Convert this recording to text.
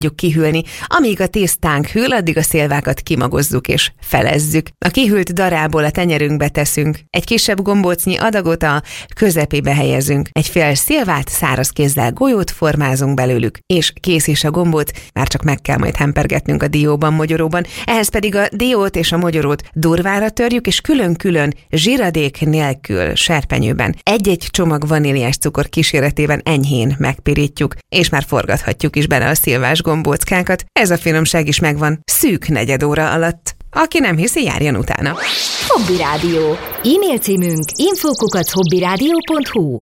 hagyjuk kihűlni. Amíg a tésztánk hűl, addig a szilvákat kimagozzuk és felezzük. A kihűlt darából a tenyerünkbe teszünk. Egy kisebb gombócnyi adagot a közepébe helyezünk. Egy fél szilvát száraz kézzel golyót formázunk belőlük, és kész is a gombóc, már csak meg kell majd hempergetnünk a dióban, mogyoróban. Ehhez pedig a diót és a mogyorót durvára törjük, és külön-külön zsiradék nélkül serpenyőben egy-egy csomag vaníliás cukor kíséretében enyhén megpirítjuk, és már forgathatjuk is bele a szilvás gombóckákat. Ez a finomság is megvan szűk negyed óra alatt. Aki nem hiszi, járjon utána. Hobby Rádió. E-mail címünk info@hobbyradio.hu